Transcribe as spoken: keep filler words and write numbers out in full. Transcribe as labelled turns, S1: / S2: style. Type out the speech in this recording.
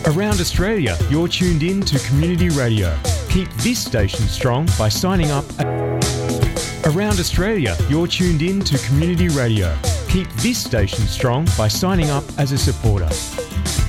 S1: Around Australia, you're tuned in to Community Radio. Keep this station strong by signing up. Around Australia, you're tuned in to Community Radio. Keep this station strong by signing up as a supporter.